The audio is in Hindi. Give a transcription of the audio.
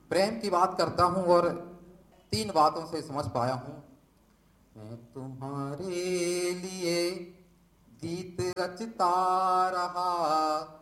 प्रेम की बात करता हूँ और 3 बातों से समझ पाया हूँ। मैं तुम्हारे लिए गीत रचता रहा,